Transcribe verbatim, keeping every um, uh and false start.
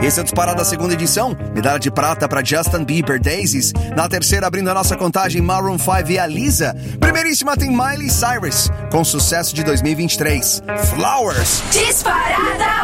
Esse é o Disparada da segunda edição. Medalha de prata para Justin Bieber, Daisies. Na terceira, abrindo a nossa contagem, Maroon five e a Lisa. Primeiríssima tem Miley Cyrus, com sucesso de dois mil e vinte e três, Flowers. Disparada